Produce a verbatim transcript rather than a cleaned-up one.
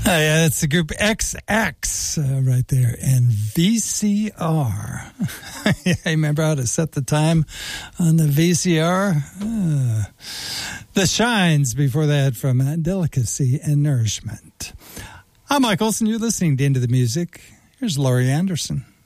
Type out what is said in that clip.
Uh, yeah, that's the group X X uh, right there. And V C R. Yeah, remember how to set the time on the V C R? Uh, the Shines before that from uh, Delicacy and Nourishment. I'm Mike Olson. You're listening to Into the Music. Here's Laurie Anderson.